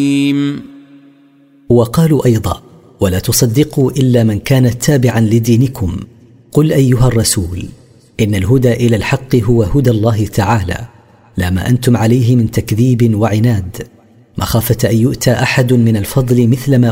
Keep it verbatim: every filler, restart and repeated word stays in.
وقالوا أيضا: ولا تصدقوا إلا من كان تابعا لدينكم. قل أيها الرسول إن الهدى إلى الحق هو هدى الله تعالى، لا ما أنتم عليه من تكذيب وعناد، مخافة أن يؤتى أحد من الفضل مثل ما